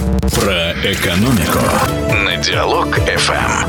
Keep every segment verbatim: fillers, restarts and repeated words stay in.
Про экономику на Диалог эф эм.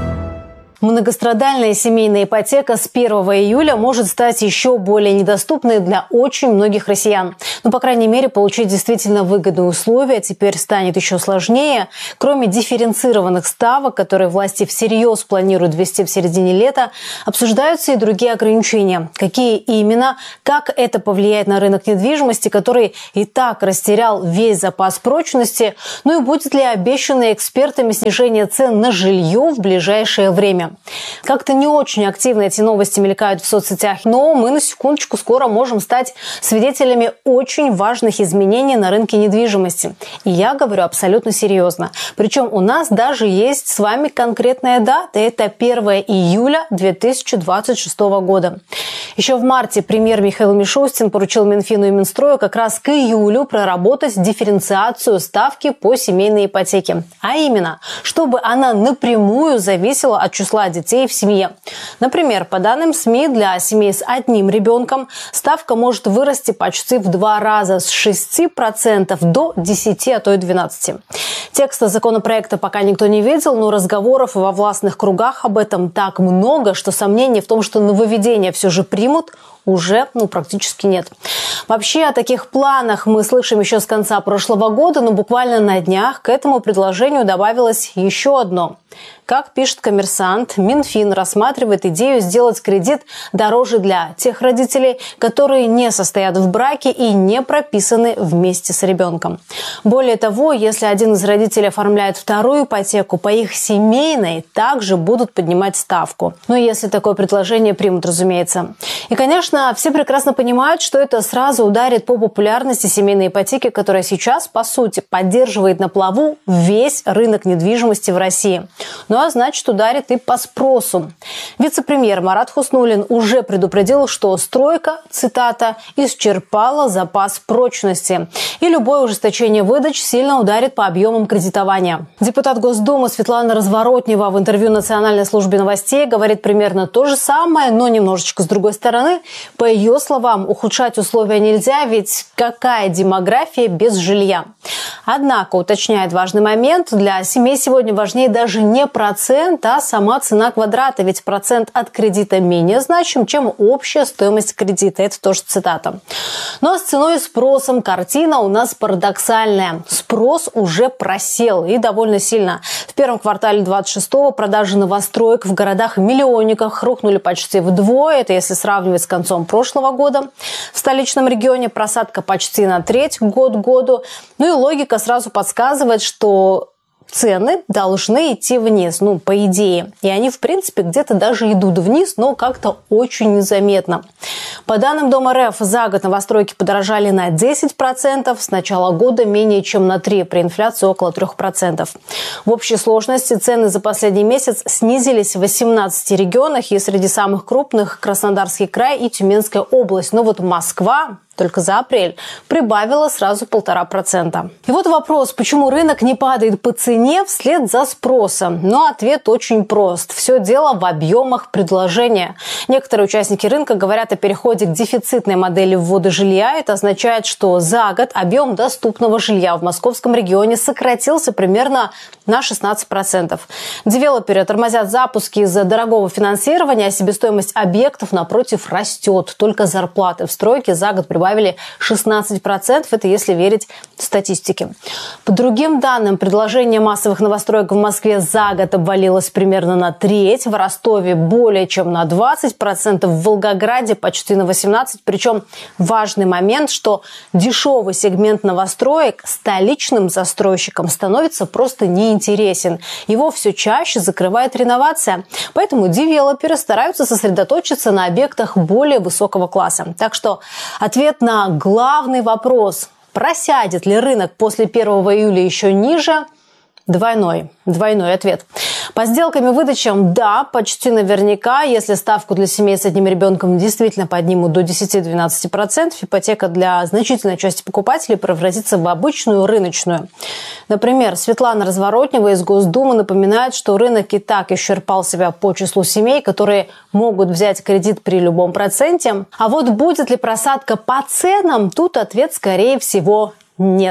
Многострадальная семейная ипотека с первого июля может стать еще более недоступной для очень многих россиян. Ну, по крайней мере, получить действительно выгодные условия теперь станет еще сложнее. Кроме дифференцированных ставок, которые власти всерьез планируют ввести в середине лета, обсуждаются и другие ограничения. Какие именно, как это повлияет на рынок недвижимости, который и так растерял весь запас прочности, ну и будет ли обещанное экспертами снижение цен на жилье в ближайшее время. Как-то не очень активно эти новости мелькают в соцсетях, но мы на секундочку скоро можем стать свидетелями очень важных изменений на рынке недвижимости. И я говорю абсолютно серьезно. Причем у нас даже есть с вами конкретная дата. Это первое июля две тысячи двадцать шестого года. Еще в марте премьер Михаил Мишустин поручил Минфину и Минстрою как раз к июлю проработать дифференциацию ставки по семейной ипотеке. А именно, чтобы она напрямую зависела от числа детей в семье. Например, по данным СМИ, для семей с одним ребенком ставка может вырасти почти в два раза с шести процентов до десяти, а то и двенадцати процентов. Текста законопроекта пока никто не видел, но разговоров во властных кругах об этом так много, что сомнений в том, что нововведения все же примут, уже ну, практически нет. Вообще о таких планах мы слышим еще с конца прошлого года, но буквально на днях к этому предложению добавилось еще одно. Как пишет «Коммерсант», Минфин рассматривает идею сделать кредит дороже для тех родителей, которые не состоят в браке и не прописаны вместе с ребенком. Более того, если один из родителей оформляет вторую ипотеку, по их семейной также будут поднимать ставку. Ну, если такое предложение примут, разумеется. И, конечно, все прекрасно понимают, что это сразу ударит по популярности семейной ипотеки, которая сейчас, по сути, поддерживает на плаву весь рынок недвижимости в России. Ну а значит, ударит и по спросу. Вице-премьер Марат Хуснуллин уже предупредил, что стройка, цитата, «исчерпала запас прочности». И любое ужесточение выдач сильно ударит по объемам кредитования. Депутат Госдумы Светлана Разворотнева в интервью Национальной службе новостей говорит примерно то же самое, но немножечко с другой стороны. По ее словам, ухудшать условия нельзя, ведь какая демография без жилья? Однако, уточняет важный момент, для семей сегодня важнее даже не процент, а сама цена квадрата, ведь процент от кредита менее значим, чем общая стоимость кредита. Это тоже цитата. Но с ценой и спросом картина у нас парадоксальная. Спрос уже просел и довольно сильно. В первом квартале двадцать шестого продажи новостроек в городах-миллионниках рухнули почти вдвое, это если сравнивать с концом прошлого года. В столичном регионе просадка почти на треть год к году. Ну и логика сразу подсказывает, что цены должны идти вниз, ну, по идее. И они, в принципе, где-то даже идут вниз, но как-то очень незаметно. По данным Дом.РФ, за год новостройки подорожали на десять процентов, с начала года менее чем на три процента, при инфляции около трех процентов. В общей сложности цены за последний месяц снизились в восемнадцати регионах, и среди самых крупных Краснодарский край и Тюменская область. Но вот Москва только за апрель прибавила сразу полтора процента. И вот вопрос, почему рынок не падает по цене вслед за спросом? Но ответ очень прост. Все дело в объемах предложения. Некоторые участники рынка говорят о переходе к дефицитной модели ввода жилья. Это означает, что за год объем доступного жилья в московском регионе сократился примерно на шестнадцать процентов. Девелоперы тормозят запуски из-за дорогого финансирования, а себестоимость объектов, напротив, растет. Только зарплаты в стройке за год прибавили добавили шестнадцать процентов, это если верить статистике. По другим данным, предложение массовых новостроек в Москве за год обвалилось примерно на треть, в Ростове более чем на двадцать процентов, в Волгограде почти на восемнадцать процентов. Причем важный момент, что дешевый сегмент новостроек столичным застройщикам становится просто неинтересен. Его все чаще закрывает реновация. Поэтому девелоперы стараются сосредоточиться на объектах более высокого класса. Так что ответ на главный вопрос, просядет ли рынок после первого июля еще ниже, двойной. Двойной ответ. По сделкам и выдачам, да, почти наверняка, если ставку для семей с одним ребенком действительно поднимут до десяти-двенадцати процентов, ипотека для значительной части покупателей превратится в обычную рыночную. Например, Светлана Разворотнева из Госдумы напоминает, что рынок и так исчерпал себя по числу семей, которые могут взять кредит при любом проценте. А вот будет ли просадка по ценам, тут ответ, скорее всего, нет.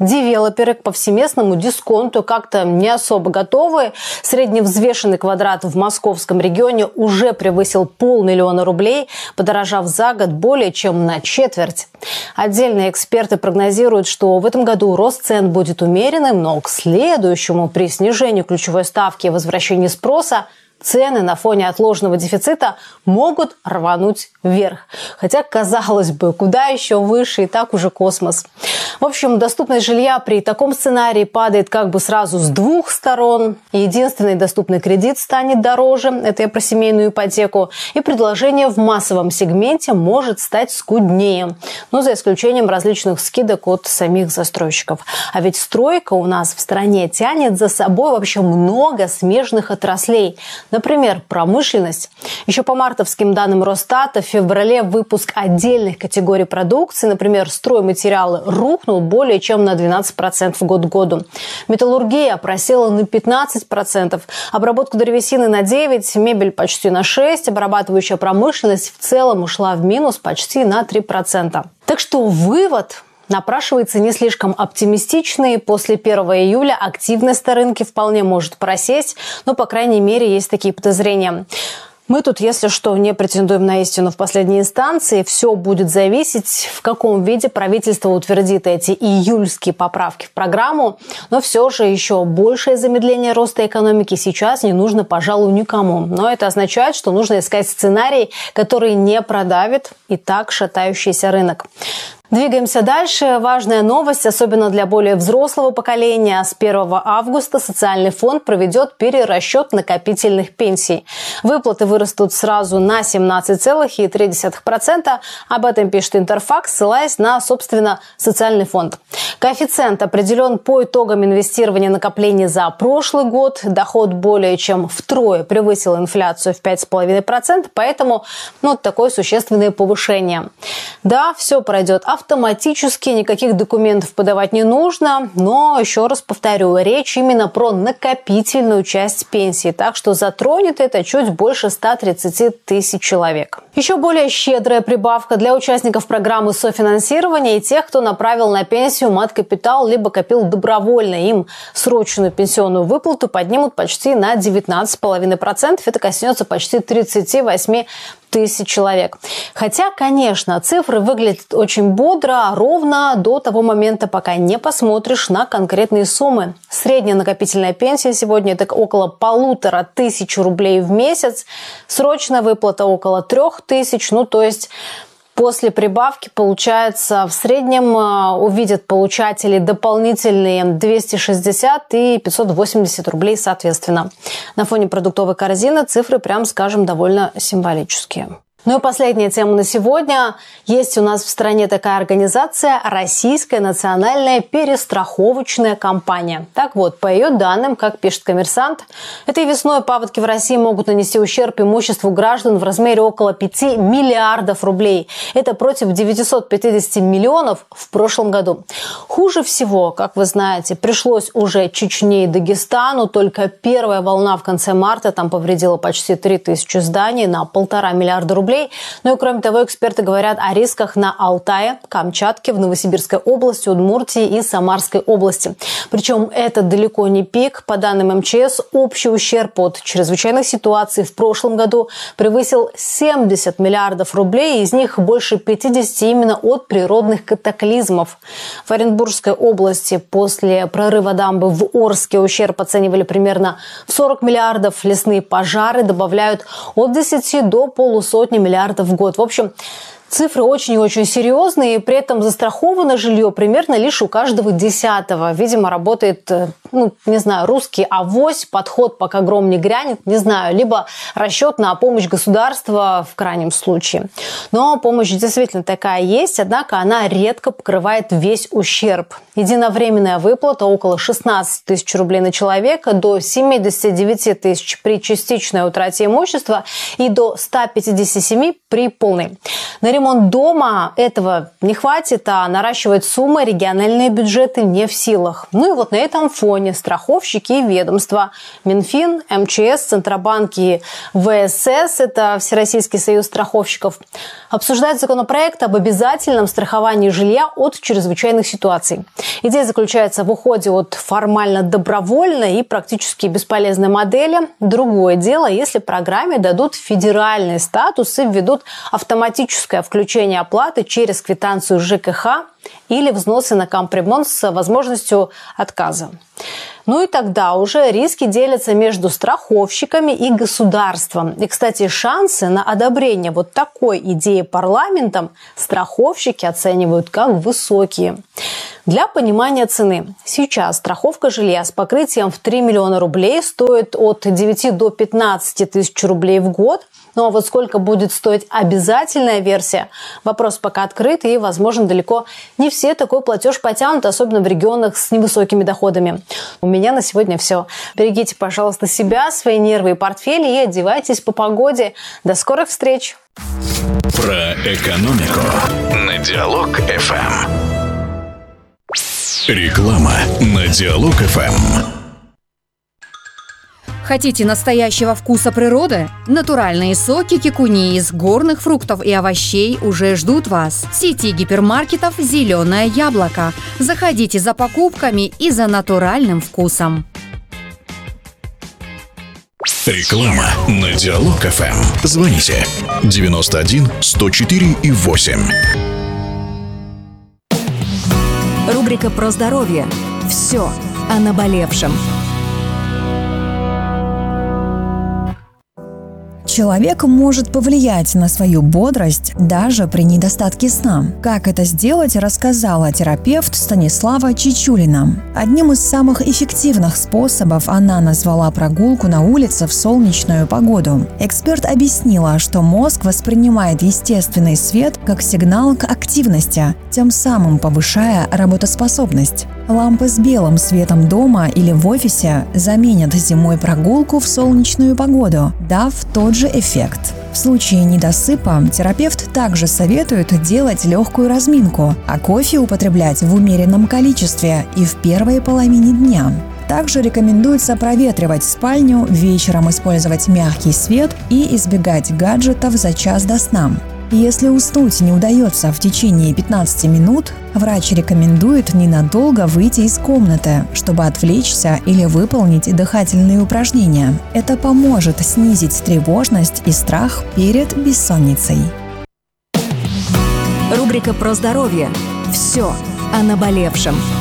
Девелоперы к повсеместному дисконту как-то не особо готовы. Средневзвешенный квадрат в московском регионе уже превысил полмиллиона рублей, подорожав за год более чем на четверть. Отдельные эксперты прогнозируют, что в этом году рост цен будет умеренным, но к следующему при снижении ключевой ставки и возвращении спроса цены на фоне отложенного дефицита могут рвануть вверх. Хотя, казалось бы, куда еще выше, и так уже космос. В общем, доступность жилья при таком сценарии падает как бы сразу с двух сторон. Единственный доступный кредит станет дороже, это я про семейную ипотеку, и предложение в массовом сегменте может стать скуднее. Но за исключением различных скидок от самих застройщиков. А ведь стройка у нас в стране тянет за собой вообще много смежных отраслей. Например, промышленность. Еще по мартовским данным Росстата в феврале выпуск отдельных категорий продукции, например, стройматериалы, рухнул более чем на двенадцать процентов год к году. Металлургия просела на пятнадцать процентов, обработка древесины на девять процентов, мебель почти на шесть процентов, обрабатывающая промышленность в целом ушла в минус почти на три процента. Так что вывод напрашивается не слишком оптимистичный. После первого июля активность на рынке вполне может просесть, но, по крайней мере, есть такие подозрения. Мы тут, если что, не претендуем на истину в последней инстанции. Все будет зависеть, в каком виде правительство утвердит эти июльские поправки в программу. Но все же еще большее замедление роста экономики сейчас не нужно, пожалуй, никому. Но это означает, что нужно искать сценарий, который не продавит и так шатающийся рынок. Двигаемся дальше. Важная новость, особенно для более взрослого поколения. С первого августа социальный фонд проведет перерасчет накопительных пенсий. Выплаты вырастут сразу на семнадцать целых три десятых процента. Об этом пишет Интерфакс, ссылаясь на, собственно, социальный фонд. Коэффициент определен по итогам инвестирования накоплений за прошлый год. Доход более чем втрое превысил инфляцию в пять целых пять десятых процента, поэтому ну, такое существенное повышение. Да, все пройдет автоматически. Автоматически, никаких документов подавать не нужно, но, еще раз повторю, речь именно про накопительную часть пенсии, так что затронет это чуть больше ста тридцати тысяч человек. Еще более щедрая прибавка для участников программы софинансирования и тех, кто направил на пенсию мат-капитал либо копил добровольно. Им срочную пенсионную выплату поднимут почти на девятнадцать целых пять десятых процента. Это коснется почти тридцати восьми тысяч человек. Хотя, конечно, цифры выглядят очень бодро, ровно до того момента, пока не посмотришь на конкретные суммы. Средняя накопительная пенсия сегодня это около полутора тысяч рублей в месяц. Срочная выплата около трех тысяч. Ну, то есть после прибавки, получается, в среднем увидят получатели дополнительные двести шестьдесят и пятьсот восемьдесят рублей соответственно. На фоне продуктовой корзины цифры, прям скажем, довольно символические. Ну и последняя тема на сегодня. Есть у нас в стране такая организация – Российская национальная перестраховочная компания. Так вот, по ее данным, как пишет «Коммерсант», этой весной паводки в России могут нанести ущерб имуществу граждан в размере около пяти миллиардов рублей. Это против девятисот пятидесяти миллионов в прошлом году. Хуже всего, как вы знаете, пришлось уже Чечне и Дагестану. Только первая волна в конце марта там повредила почти три тысячи зданий на полтора миллиарда рублей. Ну и кроме того, эксперты говорят о рисках на Алтае, Камчатке, в Новосибирской области, Удмуртии и Самарской области. Причем это далеко не пик. По данным эм че эс, общий ущерб от чрезвычайных ситуаций в прошлом году превысил семьдесят миллиардов рублей, из них больше пятидесяти именно от природных катаклизмов. В Оренбургской области после прорыва дамбы в Орске ущерб оценивали примерно в сорок миллиардов. Лесные пожары добавляют от десяти до полусотни миллиардов в год. В общем, цифры очень и очень серьезные, и при этом застраховано жилье примерно лишь у каждого десятого. Видимо, работает, ну, не знаю, русский авось, подход, пока гром не грянет, не знаю, либо расчет на помощь государства в крайнем случае. Но помощь действительно такая есть, однако она редко покрывает весь ущерб. Единовременная выплата около шестнадцати тысяч рублей на человека, до семидесяти девяти тысяч при частичной утрате имущества и до ста пятидесяти семи при полной. На ремонт дома этого не хватит, а наращивать суммы региональные бюджеты не в силах. Ну и вот на этом фоне страховщики и ведомства Минфин, эм че эс, Центробанк и вэ эс эс, это Всероссийский союз страховщиков, обсуждают законопроект об обязательном страховании жилья от чрезвычайных ситуаций. Идея заключается в уходе от формально добровольной и практически бесполезной модели. Другое дело, если программе дадут федеральный статус и введут автоматическое включение оплаты через квитанцию жэ ка ха или взносы на капремонт с возможностью отказа. Ну и тогда уже риски делятся между страховщиками и государством. И, кстати, шансы на одобрение вот такой идеи парламентом страховщики оценивают как высокие. Для понимания цены. Сейчас страховка жилья с покрытием в три миллиона рублей стоит от девяти до пятнадцати тысяч рублей в год. Ну а вот сколько будет стоить обязательная версия? Вопрос пока открыт, и, возможно, далеко не все такой платеж потянут, особенно в регионах с невысокими доходами. У меня на сегодня все. Берегите, пожалуйста, себя, свои нервы и портфели и одевайтесь по погоде. До скорых встреч! Про экономику на Диалог эф эм. Реклама на Диалог эф эм. Хотите настоящего вкуса природы? Натуральные соки кикуни из горных фруктов и овощей уже ждут вас. В сети гипермаркетов «Зеленое яблоко». Заходите за покупками и за натуральным вкусом. Реклама на Диалог эф эм. Звоните девяносто один сто четыре и восемь. Рубрика про здоровье. Все о наболевшем. Человек может повлиять на свою бодрость даже при недостатке сна. Как это сделать, рассказала терапевт Станислава Чичулина. Одним из самых эффективных способов она назвала прогулку на улице в солнечную погоду. Эксперт объяснила, что мозг воспринимает естественный свет как сигнал к активности, тем самым повышая работоспособность. Лампы с белым светом дома или в офисе заменят зимой прогулку в солнечную погоду, дав тот же эффект. В случае недосыпа терапевт также советует делать легкую разминку, а кофе употреблять в умеренном количестве и в первой половине дня. Также рекомендуется проветривать спальню, вечером использовать мягкий свет и избегать гаджетов за час до сна. Если уснуть не удается в течение пятнадцати минут, врач рекомендует ненадолго выйти из комнаты, чтобы отвлечься или выполнить дыхательные упражнения. Это поможет снизить тревожность и страх перед бессонницей. Рубрика про здоровье. Все о наболевшем.